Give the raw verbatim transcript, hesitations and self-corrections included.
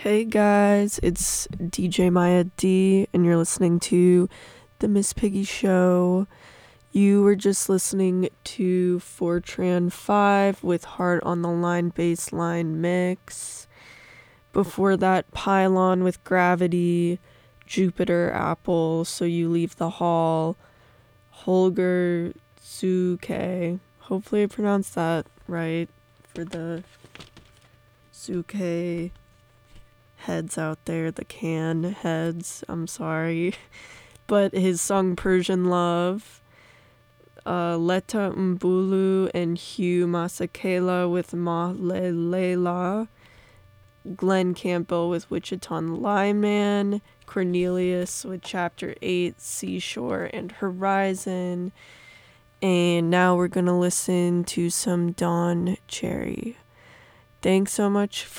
Hey guys, it's D J Maya D, and you're listening to The Miss Piggy Show. You were just listening to Fortran five with Heart on the Line bassline mix. Before that, Pylon with Gravity, Jupiter Apple, So You Leave the Hall, Holger Zuke. Hopefully I pronounced that right for the Zuke heads out there, the can heads, I'm sorry. But his song Persian Love, uh, Leta Mbulu and Hugh Masakela with Mahlelela, Glenn Campbell with Wichiton Lineman, Cornelius with Chapter eight, Seashore and Horizon, and now we're gonna listen to some Don Cherry. Thanks so much